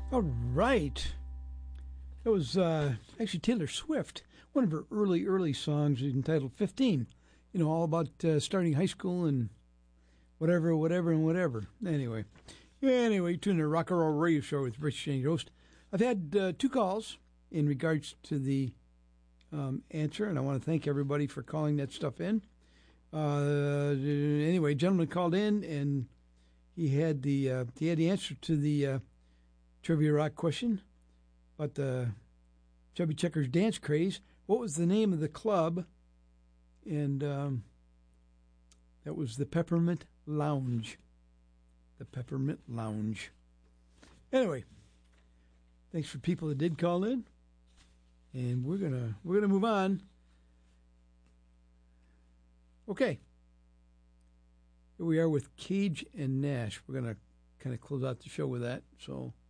All right. That was actually Taylor Swift. One of her early songs entitled 15. You know, all about starting high school and whatever. Anyway, tune in to Rock and Roll Radio Show with Rich Shane Ghost. I've had 2 calls in regards to the answer, and I want to thank everybody for calling that stuff in. Anyway, a gentleman called in, and he had the answer to the Trivia Rock question about the Chubby Checkers dance craze. What was the name of the club? And that was the Peppermint Lounge. The Peppermint Lounge. Anyway, thanks for people that did call in, and we're gonna move on. Okay, here we are with Cage and Nash. We're gonna kind of close out the show with that. So